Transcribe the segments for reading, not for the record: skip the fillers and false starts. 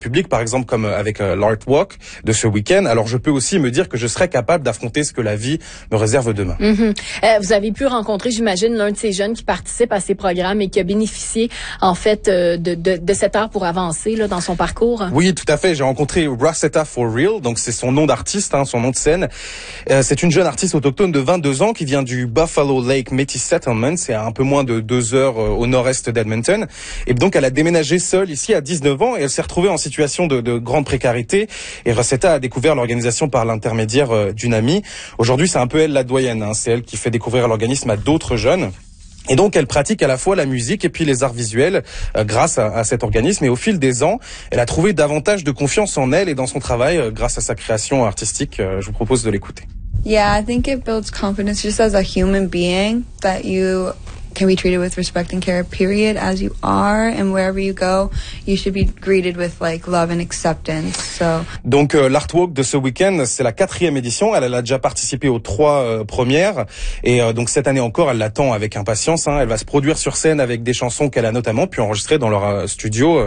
public, par exemple comme avec l'Art Walk de ce week-end, alors je peux aussi me dire que je serai capable d'affronter ce que la vie me réserve demain. Vous avez pu rencontrer, j'imagine, l'un de ces jeunes qui participe à ces programmes et qui a bénéficié en fait de cette heure pour avancer là, dans son parcours. Oui, tout à fait. J'ai rencontré Rosetta For Real, donc c'est son nom d'artiste, son nom de scène. C'est une jeune artiste autochtone de 22 ans qui vient du Buffalo Lake Métis Settlement, c'est à un peu moins de 2 heures au nord-est d'Edmonton. Et donc elle a déménagé seule ici à 19 ans et elle s'est retrouvée en situation de grande précarité. Et Rosetta a découvert l'organisation par l'intermédiaire d'une amie. Aujourd'hui, c'est un peu elle la doyenne. C'est elle qui fait découvrir l'organisme à d'autres jeunes. Et donc, elle pratique à la fois la musique et puis les arts visuels grâce à cet organisme. Et au fil des ans, elle a trouvé davantage de confiance en elle et dans son travail grâce à sa création artistique. Je vous propose de l'écouter. Yeah, I think it builds confidence just as a human being that you can be treated with respect and care, period, as you are, and wherever you go, you should be greeted with like love and acceptance. So. Donc l'Art Walk de ce week-end, c'est la 4e édition. Elle a déjà participé aux 3 premières, et donc cette année encore, elle l'attend avec impatience. Elle va se produire sur scène avec des chansons qu'elle a notamment pu enregistrer dans leur studio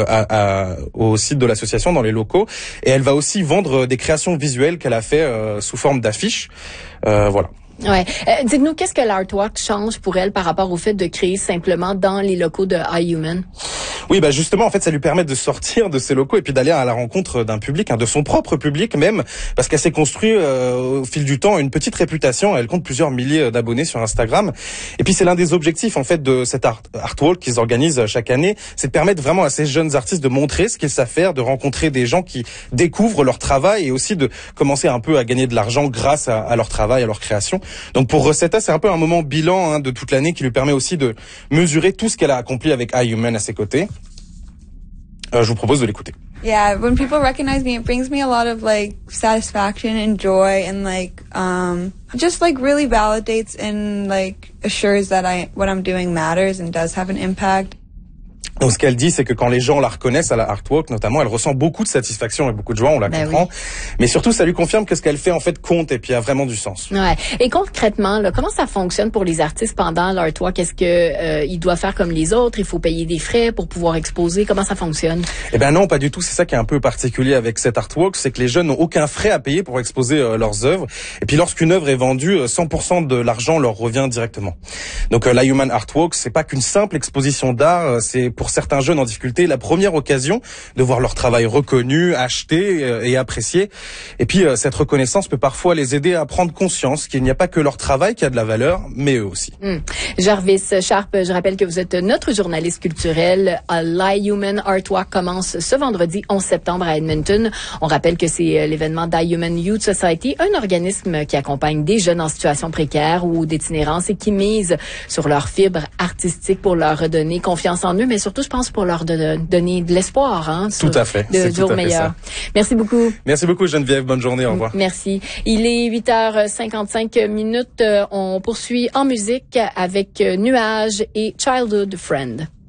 au site de l'association, dans les locaux. Et elle va aussi vendre des créations visuelles qu'elle a fait sous forme d'affiches. Voilà. Ouais. Dites-nous, qu'est-ce que l'Art Walk change pour elle par rapport au fait de créer simplement dans les locaux de iHuman? Oui, justement, en fait, ça lui permet de sortir de ses locaux et puis d'aller à la rencontre d'un public, de son propre public même, parce qu'elle s'est construit au fil du temps une petite réputation. Elle compte plusieurs milliers d'abonnés sur Instagram. Et puis c'est l'un des objectifs en fait de cet Art Walk qu'ils organisent chaque année, c'est de permettre vraiment à ces jeunes artistes de montrer ce qu'ils savent faire, de rencontrer des gens qui découvrent leur travail et aussi de commencer un peu à gagner de l'argent grâce à leur travail, à leur création. Donc pour Rosetta, c'est un peu un moment bilan de toute l'année qui lui permet aussi de mesurer tout ce qu'elle a accompli avec iHuman à ses côtés. Je vous propose de l'écouter. Yeah, when people recognize me, it brings me a lot of like satisfaction and joy and like just like really validates and like assures that what I'm doing matters and does have an impact. Donc ce qu'elle dit, c'est que quand les gens la reconnaissent à la Art Walk, notamment, elle ressent beaucoup de satisfaction et beaucoup de joie, on la comprend. Oui. Mais surtout, ça lui confirme que ce qu'elle fait en fait compte et puis a vraiment du sens. Ouais. Et concrètement, là, comment ça fonctionne pour les artistes pendant l'Art Walk? Est-ce que ils doivent faire comme les autres? Il faut payer des frais pour pouvoir exposer? Comment ça fonctionne? Eh ben non, pas du tout. C'est ça qui est un peu particulier avec cette Art Walk, c'est que les jeunes n'ont aucun frais à payer pour exposer leurs œuvres. Et puis lorsqu'une œuvre est vendue, 100% de l'argent leur revient directement. Donc l'iHuman Art Walk, c'est pas qu'une simple exposition d'art, c'est pour certains jeunes en difficulté la première occasion de voir leur travail reconnu, acheté et apprécié. Et puis cette reconnaissance peut parfois les aider à prendre conscience qu'il n'y a pas que leur travail qui a de la valeur, mais eux aussi. Jarvis Sharp, je rappelle que vous êtes notre journaliste culturel. l'iHuman Art Walk commence ce vendredi 11 septembre à Edmonton. On rappelle que c'est l'événement d'iHuman Youth Society, un organisme qui accompagne des jeunes en situation précaire ou d'itinérance et qui mise sur leur fibre artistique pour leur redonner confiance en eux, mais surtout, je pense, pour leur donner de l'espoir, tout à fait. De jours meilleurs. Merci beaucoup. Merci beaucoup, Geneviève. Bonne journée. Au revoir. Merci. Il est 8h55. On poursuit en musique avec Nuages et Childhood Friend.